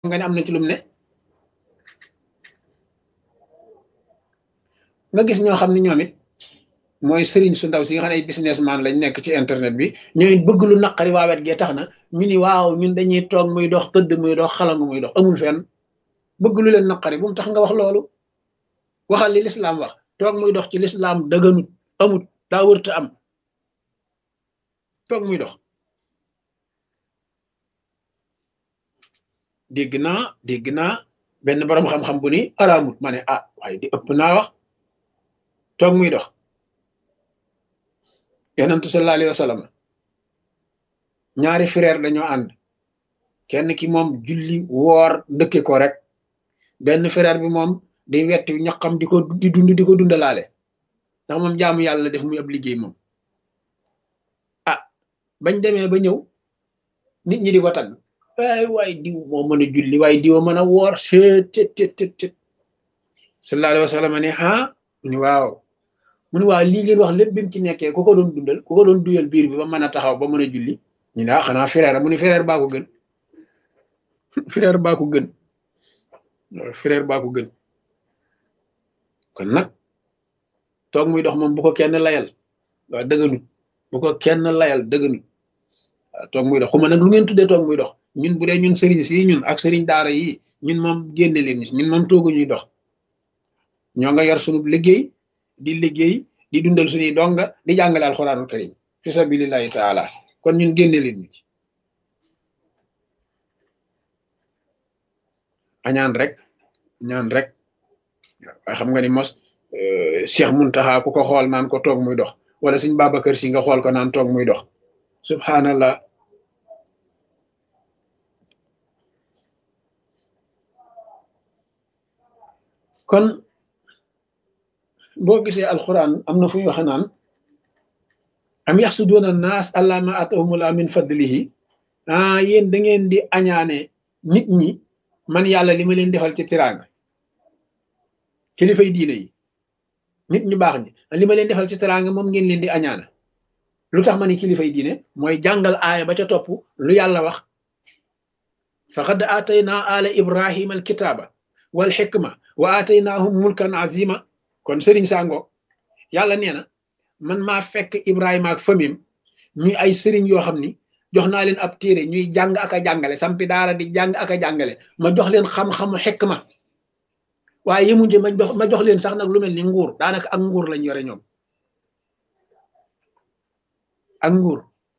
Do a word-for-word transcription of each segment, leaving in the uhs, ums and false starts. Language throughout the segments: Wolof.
nga ne am na ci lum ne nga gis ñoo xam ne ñoom it mooy sëriñ su ndaw si nga xam ne ay businessman lañ nekk ci internet bi ñooy bëgg lu naqari waa wet gee tax na ñu ni waaw ñun dañuy toog muy dox tëdd muy dox xalangu muy dox amul fenn bëgg lu leen naqari bu mu tax nga wax loolu waxal li lislaam wax toog muy dox ci lislaam dëgganut amut daa wërta am toog muy dox dégg naa dégg naa benn borom xam-xam bu ni araamut ma ne ah waaye di ëpp naa wax toog muy dox yonentu sallallahu alayhi wa sallam ñaari frère dañoo ànd kenn ki moom julli woor dëkke ko rek benn frère bi moom di wetti ñaqam di ko di dund di ko dundalaale ndax moom jaamu yàlla def muy ab liggéey moom ah bañ demee ba ñëw nit ñi di ko tagg waay waay diw moo mën a julli waaye diw mën a woor tet tet tet tet sallallahu alayhi wa sallam ne ah ni waaw mu ne waaw lii ngeen wax lépp bi mu ci nekkee ku ko doon dundal ku ko doon duyal biir bi ba mën a taxaw ba mën a julli ñu ne ah xanaa frère mu ne frère baa ko gën frère baa ko gën frère baa ko gën kon nag toog muy dox moom bu ko kenn layal waaw dëgganut bu ko kenn layal dëgganut waaw toog muy dox xuma nag lu ngeen tuddee toog muy dox ñun bu dee ñun sëriñ si ñun ak sëriñ daara yi ñun moom génne leen ñun moom toogu ñuy dox ñoo nga yor sunu liggéey di liggéey di dundal suñuy donga di jàngale alxuraanul karim fi sabilillahi taala kon ñun génne leen ñu ci añaan rek añaan rek waaye xam nga ni mos Cheikh Muntaxa ku ko xool naan ko toog muy dox wala Sëñ Babacar Si nga xool ko naan toog muy dox subhanallah kon boo gisee alquran am na fu ñu waxe naan am yaxsuduuna naas ala ma atahumullah min fadlihi ah yéen da ngeen di añaane nit ñi man yàlla li ma leen defal ci tiraanga kilifay diine yi nit ñu baax ñi li ma leen defal ci tiraanga moom ngeen leen di añaana lu tax ma ni kilifay diine mooy jàngal aaya ba ca topp lu yàlla wax faqad aatayna ala ibrahima alkitaaba wal xikma wa aataynaahum mulkan azima kon sëriñ sango yàlla nee na man maa fekk ibrahima ak famim ñuy ay sëriñ yoo xam ni jox naa leen ab téere ñuy jàng ak a jàngale sampi daara di jàng ak a jàngale ma jox leen xam-xamu xikma waaye yemuñu ma jox ma jox leen sax nag lu mel ni nguur daanaka ak nguur lañ yore ñoom ak nguur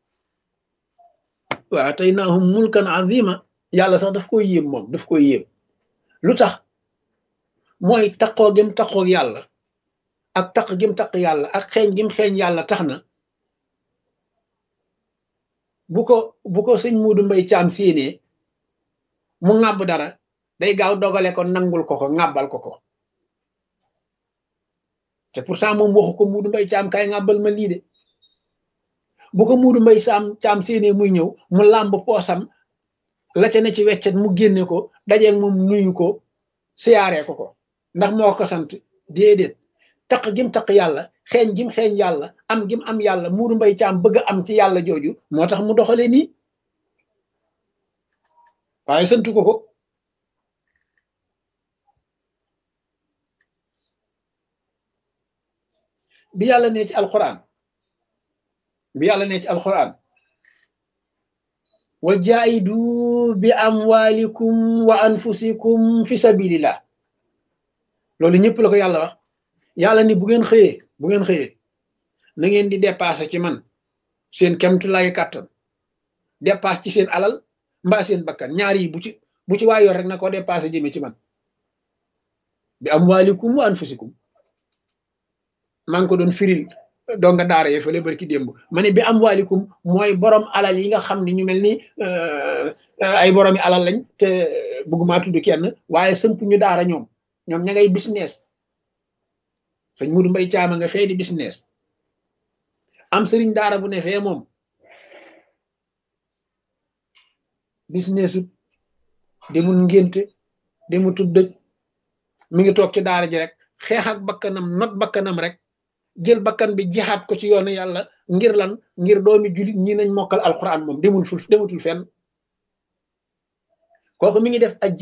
wa aataynaahum mulkan azima yàlla sax daf koy yéem moom daf koy yéem lu tax mooy taqoo gim taqoo yàlla ak taq gim taq yàlla ak xeeñ gim xeeñ yàlla tax na bu ko bu ko sëñ Muudu Mbay Caam séenee mu ŋàbb dara day gaaw dogale ko nangul ko ko ŋàbbal ko ko te pourtant moom waxu ko Muudu Mbay Caam kay ŋàbbal ma lii de bu ko Muudu Mbay Caam Caam séenee muy ñëw mu làmb poosam la ca ne ci weccet mu génne ko dajeeg moom nuyu ko siyaaree ko ko ndax moo ko sant déedéet taq gim taq yàlla xeeñ gim xeeñ yàlla am gim am yàlla Muudu Mbay Caam bëgg a am ci yàlla jooju moo tax mu doxale nii waaye santu ko ko bi yàlla nee ci alquran bi yàlla nee ci alquran wa jaahidu bi amwalikum wa anfusikum fi sabilillah loolu ñëpp la ko yàlla wax yàlla ni bu ngeen xëyee bu ngeen xëyee na ngeen di dépassé ci man seen kemtulaayu kàttan dépasse ci seen alal mbaa seen bakkan ñaar yi bu ci bu ci waa yor rek na ko dépassé jëme ci man bi amwalikum wa anfusikum maa ngi ko doon firil donga daara ye fële barki démb ma ne bi amwalikum mooy borom alal yi nga xam ne ñu mel ni ay boromi alal lañ te bëgguma tudd kenn waaye sëmp ñu daara ñoom ñoom ña ngay business sëñ Mudu Mbay Caama nga fee di business am sëriñ daara bu ne fee moom business ut demul ngénte demul tuddëj mi ngi toog ci daara ji rek xeex ak bakkanam not bakkanam rek jël bakkan bi jihaat ko ci yoonu yàlla ngir lan ngir doomi julit ñi nañ mokkal alquran moom demul fu demutul fenn kooku mi ngi def aj